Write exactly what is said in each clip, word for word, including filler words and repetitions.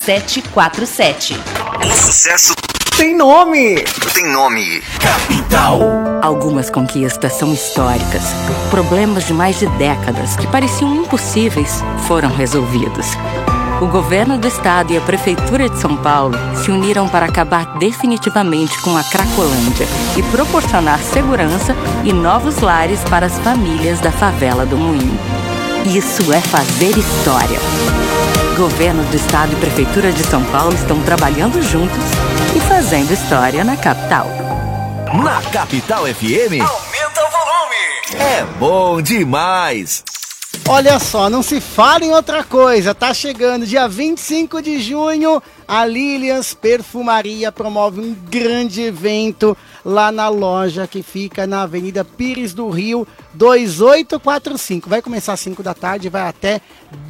sete quatro sete. O sucesso tem nome! Tem nome. Capital. Algumas conquistas são históricas. Problemas de mais de décadas que pareciam impossíveis foram resolvidos. O governo do estado e a prefeitura de São Paulo se uniram para acabar definitivamente com a Cracolândia e proporcionar segurança e novos lares para as famílias da favela do Moinho. Isso é fazer história. Governo do estado e prefeitura de São Paulo estão trabalhando juntos e fazendo história na capital. Na Capital F M, aumenta o volume. É bom demais. Olha só, não se fala em outra coisa, tá chegando dia vinte e cinco de junho, a Lilians Perfumaria promove um grande evento lá na loja que fica na Avenida Pires do Rio, dois oito quatro cinco. Vai começar às cinco da tarde e vai até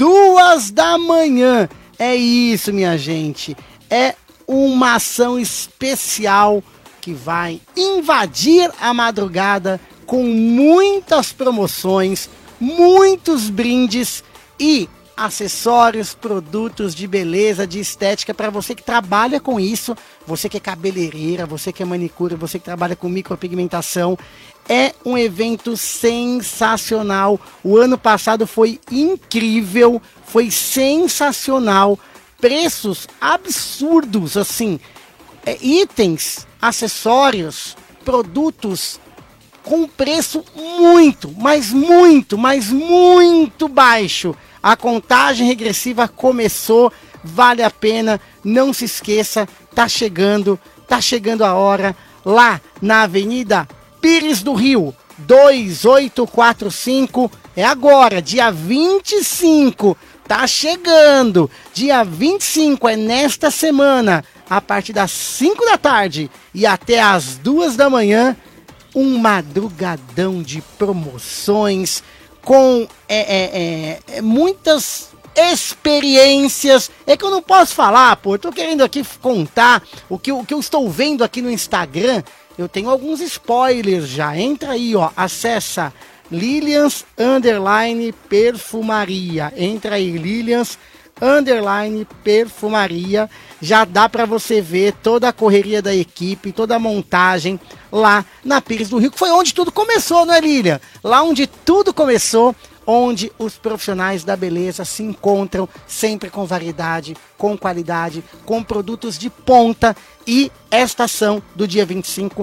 duas da manhã. É isso, minha gente. É uma ação especial que vai invadir a madrugada com muitas promoções, muitos brindes e acessórios, produtos de beleza, de estética para você que trabalha com isso, você que é cabeleireira, você que é manicure, você que trabalha com micropigmentação. É um evento sensacional. O ano passado foi incrível, foi sensacional. Preços absurdos, assim, é, itens, acessórios, produtos com preço muito, mas muito, mas muito baixo. A contagem regressiva começou, vale a pena, não se esqueça, tá chegando, tá chegando a hora, lá na Avenida Pires do Rio, dois oito quatro cinco, é agora, dia vinte e cinco, tá chegando, dia vinte e cinco, é nesta semana, a partir das cinco da tarde e até as duas da manhã, um madrugadão de promoções com é, é, é, muitas experiências. É que eu não posso falar, pô, eu tô querendo aqui contar o que, o que eu estou vendo aqui no Instagram. Eu tenho alguns spoilers já. Entra aí, ó, acessa Lilians Underline Perfumaria. Entra aí, Lilians Underline Perfumaria. Já dá para você ver toda a correria da equipe, toda a montagem lá na Pires do Rio, que foi onde tudo começou, não é, Lilian? Lá onde tudo começou, onde os profissionais da beleza se encontram sempre com variedade, com qualidade, com produtos de ponta, e esta ação do dia vinte e cinco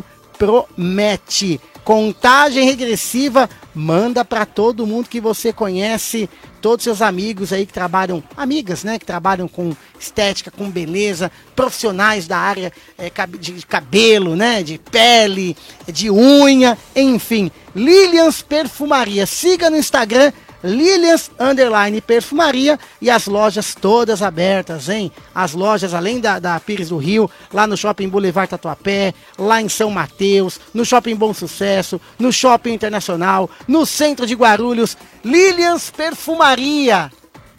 promete. Contagem regressiva, manda para todo mundo que você conhece, todos seus amigos aí que trabalham, amigas, né, que trabalham com estética, com beleza, profissionais da área é, de cabelo, né, de pele, de unha, enfim. Lilians Perfumaria, siga no Instagram, Lilians Underline Perfumaria, e as lojas todas abertas, hein? As lojas, além da, da Pires do Rio, lá no Shopping Boulevard Tatuapé, lá em São Mateus, no Shopping Bom Sucesso, no Shopping Internacional, no centro de Guarulhos. Lilians Perfumaria,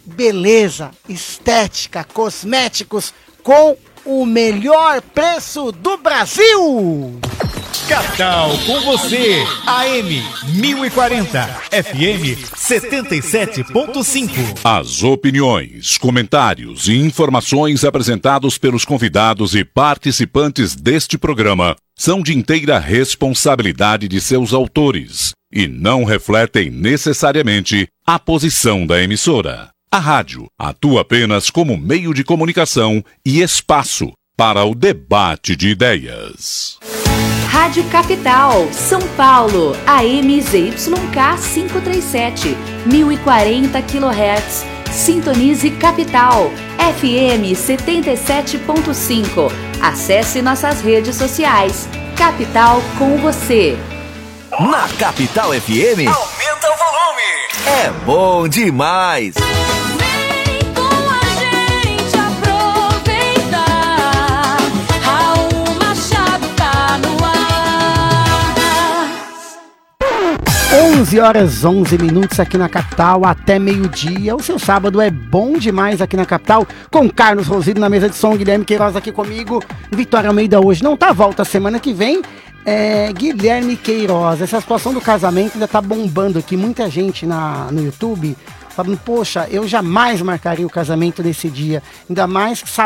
beleza, estética, cosméticos com o melhor preço do Brasil. Capital com você, A M mil e quarenta, F M setenta e sete ponto cinco. As opiniões, comentários e informações apresentados pelos convidados e participantes deste programa são de inteira responsabilidade de seus autores e não refletem necessariamente a posição da emissora. A rádio atua apenas como meio de comunicação e espaço para o debate de ideias. Rádio Capital, São Paulo, A M Z Y K quinhentos e trinta e sete, mil e quarenta quilohertz. Sintonize Capital, F M setenta e sete ponto cinco. Acesse nossas redes sociais. Capital com você. Na Capital F M, aumenta o volume. É bom demais. onze horas onze minutos aqui na capital, até meio-dia. O seu sábado é bom demais aqui na capital, com Carlos Rosido na mesa de som, Guilherme Queiroz aqui comigo. Vitória Almeida hoje não tá, volta semana que vem. É, Guilherme Queiroz, essa situação do casamento ainda tá bombando aqui. Muita gente na, no YouTube falando, poxa, eu jamais marcaria o casamento nesse dia. Ainda mais